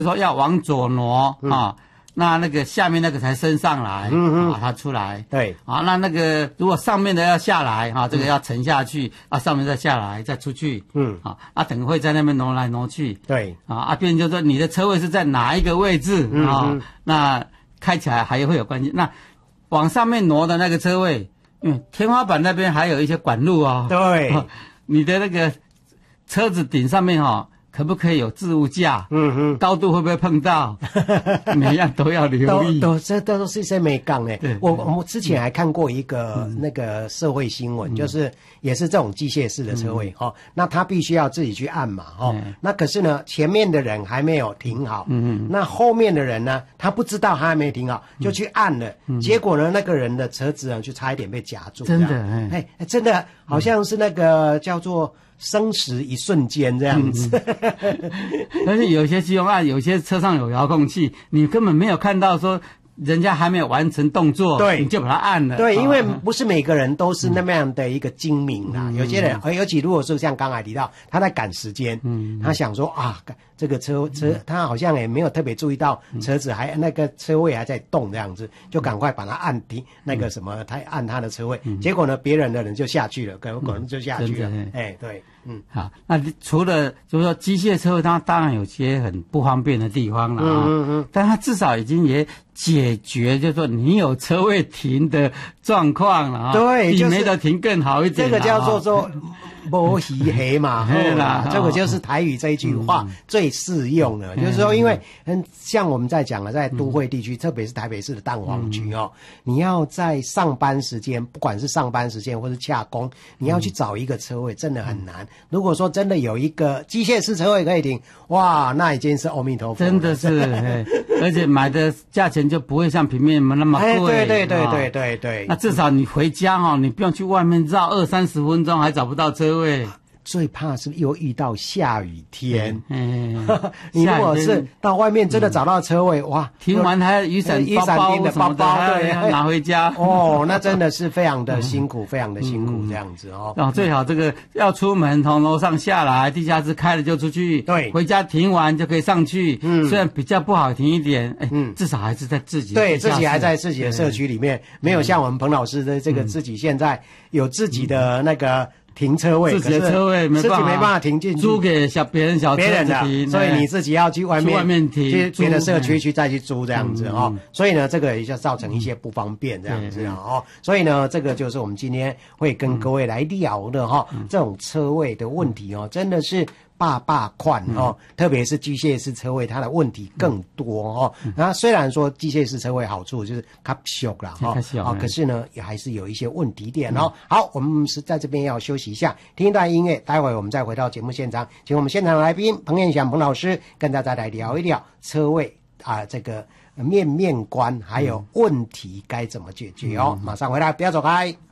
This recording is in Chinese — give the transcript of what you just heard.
说要往左挪啊，那个下面那个才升上来，它出来。 对， 啊，那个如果上面的要下来这个要沉下去啊，上面再下来再出去，等于会在那边挪来挪去。 对， 变成就是说你的车位是在哪一个位置那开起来还会有关系。那往上面挪的那个车位，天花板那边还有一些管路对， 你的那个车子顶上面可不可以有置物架？高度会不会碰到？每样都要留意。 这都是一些美感呢。我之前还看过一个那个社会新闻，就是也是这种机械式的车位那他必须要自己去按嘛那可是呢，前面的人还没有停好，那后面的人呢，他不知道他还没停好，就去按了，结果呢，那个人的车子呢，就差一点被夹住。 真的， 真的好像是那个叫做生死一瞬间这样子。 而且有些机动案，有些车上有遥控器，你根本没有看到说人家还没有完成动作， 对， 你就把它按了。 对，因为不是每个人都是那么样的一个精明啦，有些人，尤其如果是像刚才提到，他在赶时间，他想说这个车他好像也没有特别注意到车子还那个车位还在动这样子，就赶快把它按停那个什么，他按他的车位，结果呢，别人的人就下去了，可能就下去了。对， 好，那除了就是说机械车位，它当然有些很不方便的地方了但它至少已经也解决，就是说你有车位停的状况了对， 比没得停更好一点。 这个叫做摸鱼黑嘛，这个就是台语这一句话最适用了，就是说，因为像我们在讲了，在都会地区，特别是台北市的蛋黄区你要在上班时间，不管是上班时间或是洽公，你要去找一个车位真的很难。如果说真的有一个机械式车位可以停，哇，那已经是阿弥陀佛了， 真的是，而且买的价钱就不会像平面那么贵。 对， 那至少你回家你不用去外面绕20-30分钟还找不到车位。 最怕是又遇到下雨天，你如果是到外面真的找到车位，哇， 停完还雨伞店的包包，对， 拿回家。 那真的是非常的辛苦，非常的辛苦这样子最好这个要出门从楼上下来，地下室开了就出去， 对， 回家停完就可以上去。虽然比较不好停一点，至少还是在自己对自己还在自己的社区里面，没有像我们彭老师的这个自己现在有自己的那个停车位， 自己的车位自己没办法停进去， 租给别人小车子停， 所以你自己要去外面停， 去别的社区去再去租这样子所以呢，这个也就造成一些不方便这样子所以呢，这个就是我们今天会跟各位来聊的这种车位的问题真的是大款特别是机械式车位，它的问题更多那虽然说机械式车位好处就是较俗啦可是呢也还是有一些问题点好，我们是在这边要休息一下，听一段音乐，待会我们再回到节目现场，请我们现场来宾彭彦祥彭老师跟大家来聊一聊车位这个面观还有问题该怎么解决马上回来，不要走开。